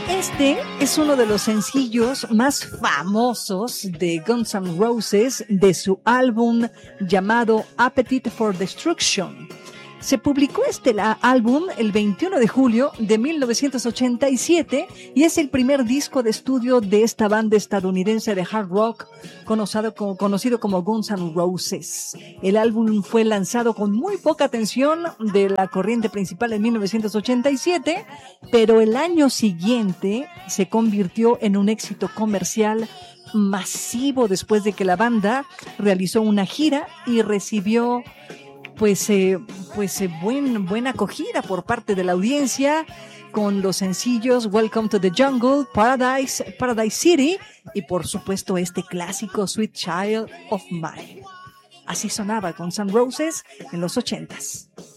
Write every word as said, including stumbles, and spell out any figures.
Este es uno de los sencillos más famosos de Guns N' Roses de su álbum llamado Appetite for Destruction. Se publicó este la, álbum el veintiuno de julio de mil novecientos ochenta y siete y es el primer disco de estudio de esta banda estadounidense de hard rock conocido como, conocido como Guns N' Roses. El álbum fue lanzado con muy poca atención de la corriente principal en mil novecientos ochenta y siete, pero el año siguiente se convirtió en un éxito comercial masivo después de que la banda realizó una gira y recibió pues eh, pues eh, buen, buena acogida por parte de la audiencia con los sencillos Welcome to the Jungle, Paradise, Paradise City y por supuesto este clásico Sweet Child of Mine. Así sonaba Guns N' Roses en los ochentas.